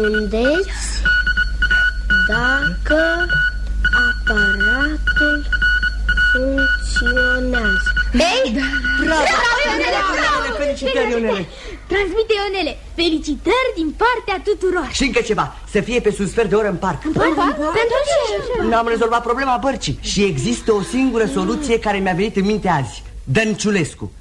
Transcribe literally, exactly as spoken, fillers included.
răspundeți dacă aparatul funcționează. Ei? Bravo! Felicitări, Ionele! Transmite, Ionele, felicitări din partea tuturor. Și încă ceva, să fie pe sus sfert de oră în parc. În parc? Pentru ce? N-am rezolvat problema bărcii și există o singură soluție care mi-a venit în minte azi. Dănciulescu.